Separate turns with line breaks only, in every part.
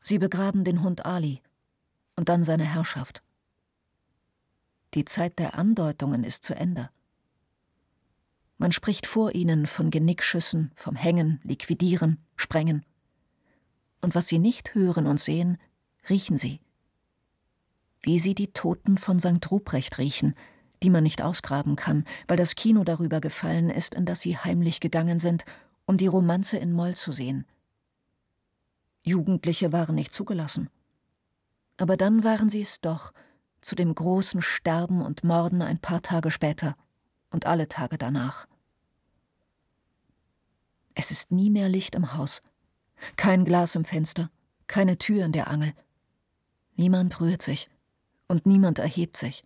Sie begraben den Hund Ali und dann seine Herrschaft. Die Zeit der Andeutungen ist zu Ende. Man spricht vor ihnen von Genickschüssen, vom Hängen, Liquidieren, Sprengen. Und was sie nicht hören und sehen, riechen sie. Wie sie die Toten von St. Ruprecht riechen, die man nicht ausgraben kann, weil das Kino darüber gefallen ist, in das sie heimlich gegangen sind, um die Romanze in Moll zu sehen. Jugendliche waren nicht zugelassen. Aber dann waren sie es doch, zu dem großen Sterben und Morden ein paar Tage später und alle Tage danach. Es ist nie mehr Licht im Haus, kein Glas im Fenster, keine Tür in der Angel. Niemand rührt sich und niemand erhebt sich.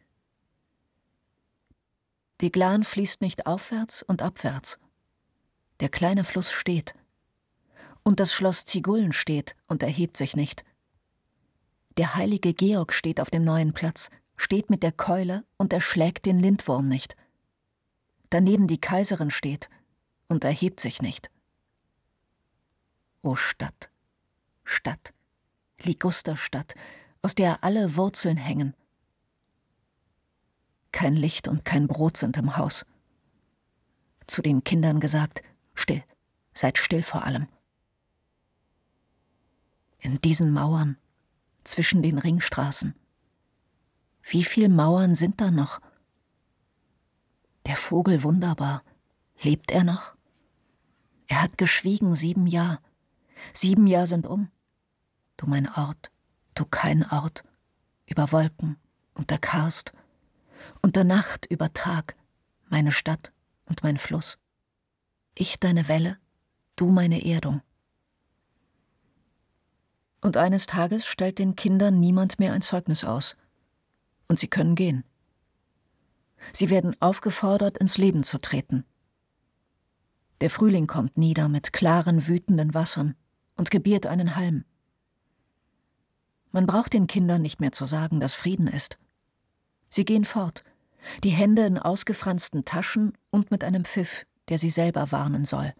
Die Glan fließt nicht aufwärts und abwärts. Der kleine Fluss steht. Und das Schloss Zigullen steht und erhebt sich nicht. Der heilige Georg steht auf dem neuen Platz, steht mit der Keule und erschlägt den Lindwurm nicht. Daneben die Kaiserin steht und erhebt sich nicht. O Stadt, Stadt, Ligusterstadt, aus der alle Wurzeln hängen. Kein Licht und kein Brot sind im Haus. Zu den Kindern gesagt, still, seid still vor allem. In diesen Mauern, zwischen den Ringstraßen. Wie viel Mauern sind da noch? Der Vogel wunderbar, lebt er noch? Er hat geschwiegen 7 Jahr. 7 Jahr sind um. Du mein Ort, du kein Ort, über Wolken und der Karst, unter Nacht über Tag, meine Stadt und mein Fluss. Ich deine Welle, du meine Erdung. Und eines Tages stellt den Kindern niemand mehr ein Zeugnis aus. Und sie können gehen. Sie werden aufgefordert, ins Leben zu treten. Der Frühling kommt nieder mit klaren, wütenden Wassern und gebiert einen Halm. Man braucht den Kindern nicht mehr zu sagen, dass Frieden ist. Sie gehen fort, die Hände in ausgefransten Taschen und mit einem Pfiff, der sie selber warnen soll.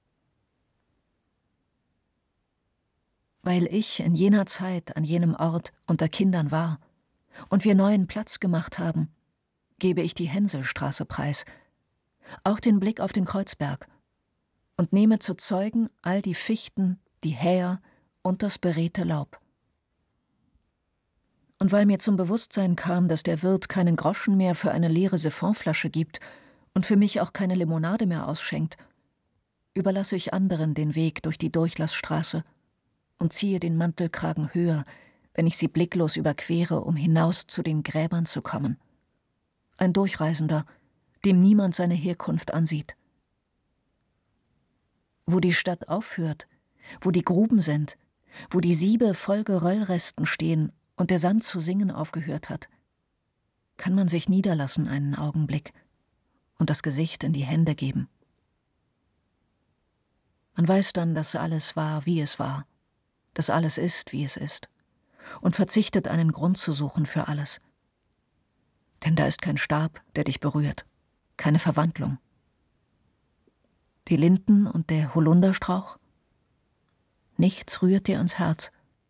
Weil ich in jener Zeit an jenem Ort unter Kindern war und wir neuen Platz gemacht haben, gebe ich die Hänselstraße preis, auch den Blick auf den Kreuzberg, und nehme zu Zeugen all die Fichten, die Häher und das beredte Laub. Und weil mir zum Bewusstsein kam, dass der Wirt keinen Groschen mehr für eine leere Siphonflasche gibt und für mich auch keine Limonade mehr ausschenkt, überlasse ich anderen den Weg durch die Durchlassstraße und ziehe den Mantelkragen höher, wenn ich sie blicklos überquere, um hinaus zu den Gräbern zu kommen. Ein Durchreisender, dem niemand seine Herkunft ansieht. Wo die Stadt aufhört, wo die Gruben sind, wo die Siebe voll Geröllresten stehen und der Sand zu singen aufgehört hat, kann man sich niederlassen einen Augenblick und das Gesicht in die Hände geben. Man weiß dann, dass alles war, wie es war, dass alles ist, wie es ist, und verzichtet, einen Grund zu suchen für alles. Denn da ist kein Stab, der dich berührt, keine Verwandlung. Die Linden und der Holunderstrauch? Nichts rührt dir ans Herz.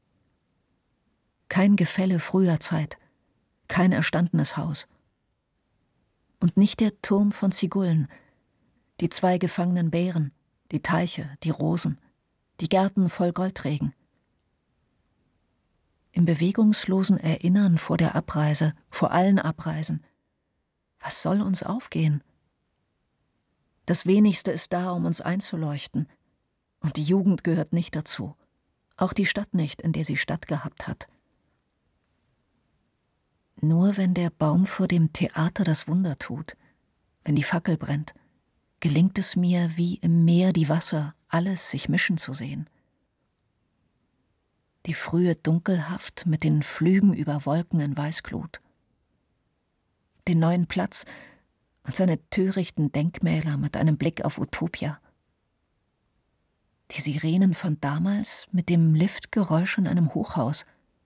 Kein Gefälle früher Zeit, kein erstandenes Haus. Und nicht der Turm von Zigullen, die 2 gefangenen Bären, die Teiche, die Rosen, die Gärten voll Goldregen. Im bewegungslosen Erinnern vor der Abreise, vor allen Abreisen. Was soll uns aufgehen? Das Wenigste ist da, um uns einzuleuchten. Und die Jugend gehört nicht dazu. Auch die Stadt nicht, in der sie stattgehabt hat. Nur wenn der Baum vor dem Theater das Wunder tut, wenn die Fackel brennt, gelingt es mir, wie im Meer die Wasser, alles sich mischen zu sehen. Die frühe Dunkelhaft mit den Flügen über Wolken in Weißglut. Den neuen Platz und seine törichten Denkmäler mit einem Blick auf Utopia. Die Sirenen von damals mit dem Liftgeräusch in einem Hochhaus.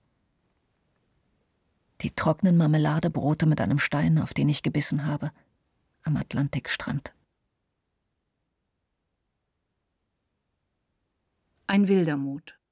Die trockenen Marmeladebrote mit einem Stein, auf den ich gebissen habe, am Atlantikstrand.
Ein wilder Mut.